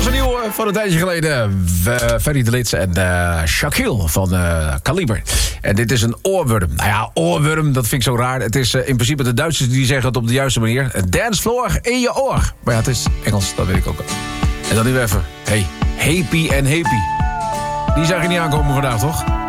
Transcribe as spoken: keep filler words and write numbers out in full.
was een nieuwe van een tijdje geleden. Uh, Ferry de Lits en uh, Shaquille van uh, Kaliber. En dit is een oorworm. Nou ja, oorworm, dat vind ik zo raar. Het is uh, in principe de Duitsers die zeggen het op de juiste manier. Een dancefloor in je oor. Maar ja, het is Engels, dat weet ik ook. En dan nu even. Hey, happy en happy. Die zag je niet aankomen vandaag, toch?